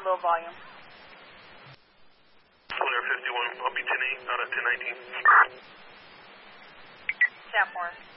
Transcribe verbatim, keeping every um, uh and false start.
low volume. Polaire fifty-one, I'll be ten eight out of ten nineteen. Statmore.